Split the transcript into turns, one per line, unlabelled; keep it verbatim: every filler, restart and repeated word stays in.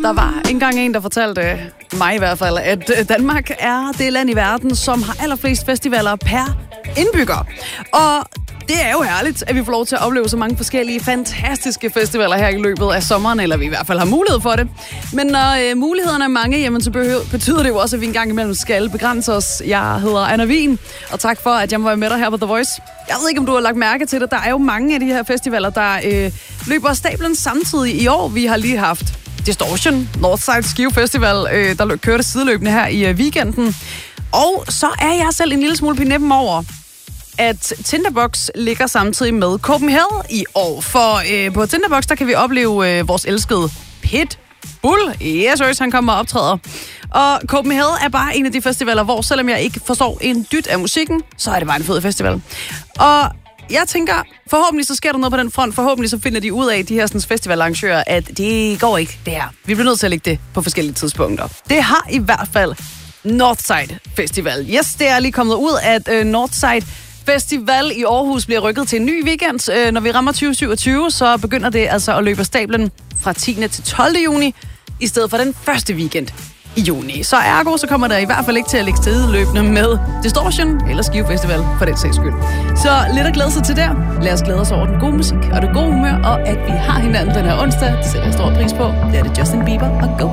Der var engang en, der fortalte mig i hvert fald, at Danmark er det land i verden, som har allerflest festivaler per indbygger. Og det er jo herligt, at vi får lov til at opleve så mange forskellige fantastiske festivaler her i løbet af sommeren, eller vi i hvert fald har mulighed for det. Men når øh, mulighederne er mange, jamen, så behøver, betyder det jo også, at vi engang imellem skal begrænse os. Jeg hedder Anna Wien, og tak for, at jeg må være med dig her på The Voice. Jeg ved ikke, om du har lagt mærke til det. Der er jo mange af de her festivaler, der øh, løber stablen samtidig i år. Vi har lige haft Distortion, Northside Skive Festival, øh, der kørte sideløbende her i øh, weekenden. Og så er jeg selv en lille smule på nippen over, at Tinderbox ligger samtidig med Copenhagen i år. For øh, på Tinderbox, der kan vi opleve øh, vores elskede Pitbull. Yes, han kommer og optræder. Og Copenhagen er bare en af de festivaler, hvor selvom jeg ikke forstår en dyt af musikken, så er det bare en fed festival. Og jeg tænker, forhåbentlig så sker der noget på den front. Forhåbentlig så finder de ud af, de her sådan, festivalarrangører, at det går ikke, det her. Vi bliver nødt til at lægge det på forskellige tidspunkter. Det har i hvert fald Northside Festival. Yes, det er lige kommet ud, at øh, Northside Festival i Aarhus bliver rykket til en ny weekend. Øh, når vi rammer tyve syvogtyve, så begynder det altså at løbe af stablen fra tiende til tolvte juni, i stedet for den første weekend i juni. Så ergo, så kommer der i hvert fald ikke til at ligge sideløbende med Distortion eller Skive Festival for den sags skyld. Så lidt at glæde sig til der. Lad os glæde os over den gode musik og det gode humør, og at vi har hinanden den her onsdag. Det sætter jeg stor pris på. Det er det Justin Bieber og Go.